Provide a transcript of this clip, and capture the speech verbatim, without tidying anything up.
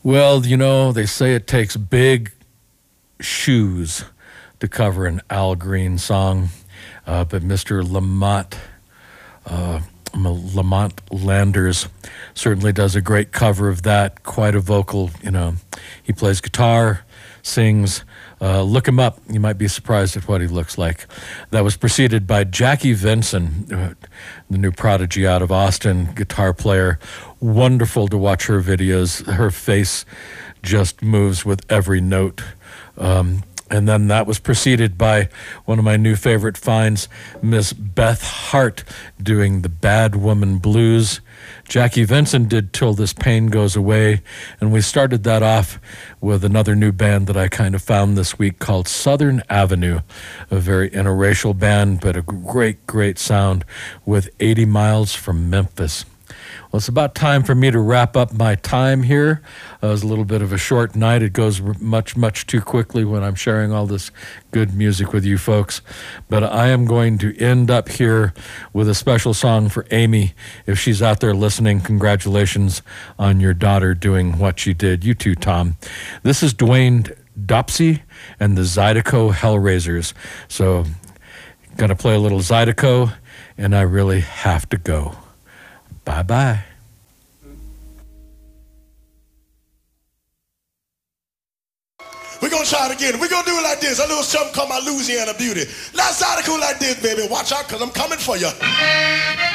Well, you know, they say it takes big shoes to cover an Al Green song, uh, but Mister Lamont, uh, Lamont Landers certainly does a great cover of that. Quite a vocal, you know. He plays guitar, sings. Uh, look him up. You might be surprised at what he looks like. That was preceded by Jackie Vinson, uh, the new prodigy out of Austin, guitar player. Wonderful to watch her videos. Her face just moves with every note. Um, and then that was preceded by one of my new favorite finds, Miss Beth Hart, doing the Bad Woman Blues. Jackie Vinson did Till This Pain Goes Away, and we started that off with another new band that I kind of found this week called Southern Avenue, a very interracial band, but a great, great sound with eighty miles from Memphis. Well, it's about time for me to wrap up my time here. Uh, it was a little bit of a short night. It goes much, much too quickly when I'm sharing all this good music with you folks. But I am going to end up here with a special song for Amy. If she's out there listening, congratulations on your daughter doing what she did. You too, Tom. This is Dwayne Dopsy and the Zydeco Hellraisers. So, going to play a little Zydeco, and I really have to go. Bye-bye. We're going to try it again. We're going to do it like this. A little something called my Louisiana Beauty. Now, Zydeco like this, baby. Watch out, because I'm coming for you.